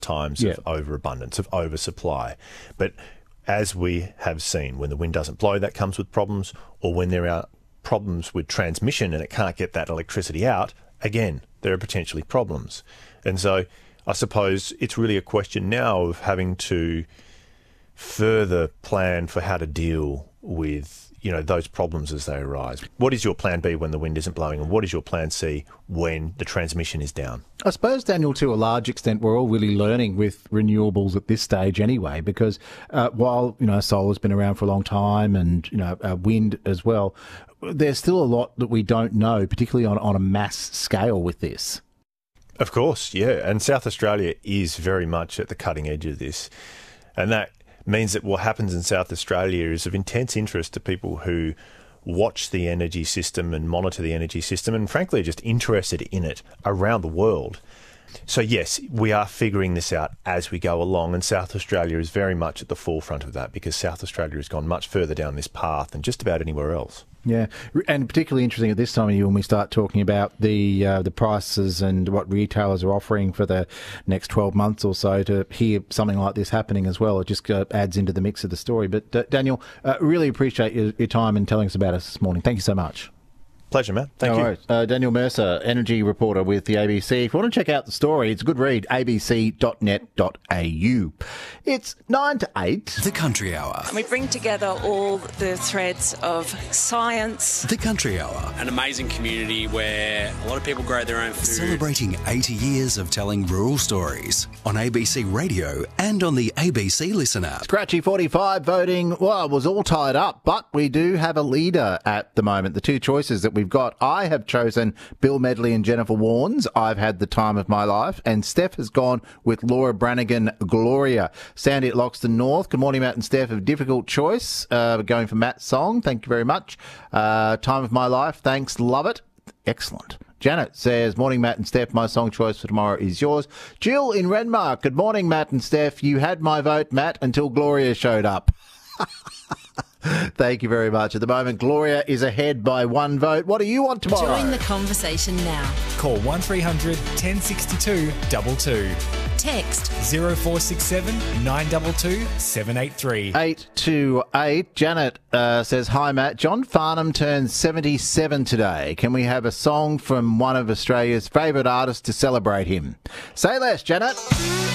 times of overabundance, of oversupply. But as we have seen, when the wind doesn't blow, that comes with problems, or when there are problems with transmission and it can't get that electricity out, again, there are potentially problems. And so I suppose it's really a question now of having to further plan for how to deal with, those problems as they arise. What is your plan B when the wind isn't blowing, and what is your plan C when the transmission is down? I suppose, Daniel, to a large extent, we're all really learning with renewables at this stage anyway, because while, solar's been around for a long time and, wind as well, there's still a lot that we don't know, particularly on a mass scale with this. Of course, yeah. And South Australia is very much at the cutting edge of this. And that means that what happens in South Australia is of intense interest to people who watch the energy system and monitor the energy system and, frankly, are just interested in it around the world. So, yes, we are figuring this out as we go along, and South Australia is very much at the forefront of that, because South Australia has gone much further down this path than just about anywhere else. Yeah, and particularly interesting at this time of year when we start talking about the prices and what retailers are offering for the next 12 months or so, to hear something like this happening as well. It just adds into the mix of the story. But Daniel, really appreciate your time and telling us about us this morning. Thank you so much. Pleasure, Matt. Thank you. Right. Daniel Mercer, energy reporter with the ABC. If you want to check out the story, it's a good read, abc.net.au. It's 9 to 8. The Country Hour. We bring together all the threads of science. The Country Hour. An amazing community where a lot of people grow their own food. Celebrating 80 years of telling rural stories on ABC Radio and on the ABC Listen app. Scratchy 45 voting, well, it was all tied up, but we do have a leader at the moment. The two choices that we've got, I have chosen Bill Medley and Jennifer Warnes. I've had the time of my life. And Steph has gone with Laura Branigan, Gloria. Sandy at Loxton North. Good morning, Matt and Steph. A difficult choice. Going for Matt's song. Thank you very much. Time of my life. Thanks. Love it. Excellent. Janet says, morning, Matt and Steph. My song choice for tomorrow is yours. Jill in Renmark. Good morning, Matt and Steph. You had my vote, Matt, until Gloria showed up. Thank you very much. At the moment, Gloria is ahead by one vote. What do you want tomorrow? Join the conversation now. Call 1300 1062 22. Text 0467 922 783. 828. Janet says, hi, Matt. John Farnham turns 77 today. Can we have a song from one of Australia's favourite artists to celebrate him? Say less, Janet.